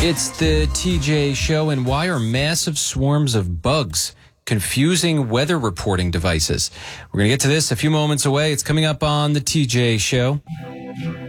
It's the TJ Show, and why are massive swarms of bugs confusing weather reporting devices? We're going to get to this a few moments away. It's coming up on the TJ Show.